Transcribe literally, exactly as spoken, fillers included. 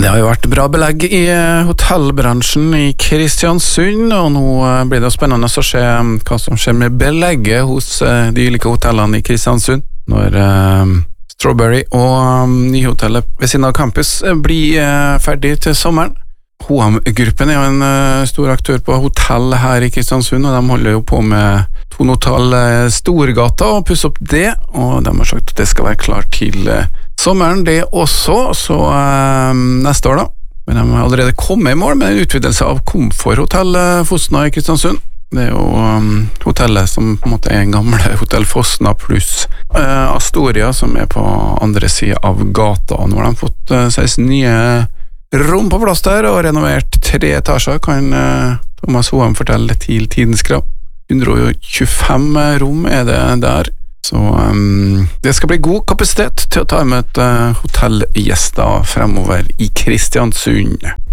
Det har jo vært bra belegg i hotellbransjen i Kristiansund, og nå blir det spennende å se hva som skjer med belegget hos de ulike hotellene i Kristiansund, når uh, Strawberry og um, nyhotellet ved siden av campus blir uh, ferdig til sommeren. H og M-gruppen er jo en uh, stor aktør på hotell her i Kristiansund, og de holder jo på med Tonhotell uh, Storgata og pusser opp det, og de har sagt at det skal være klart til uh, sommeren det også, så uh, neste år da. Men de har allerede kommet i mål med en utvidelse av Komforthotell uh, Fosna i Kristiansund. Det er jo um, hotellet som på en måte er en gamle Hotell Fosna pluss uh, Astoria, som er på andre siden av gata. Nå har de fått uh, seksten nye rom på plass der, og renovert tre etasjer, kan uh, Thomas Hoem fortelle til Tidens Krav. hundre og tjuefem rom er det der, så um, det skal bli god kapasitet til å ta imot uh, hotellgjester fremover i Kristiansund.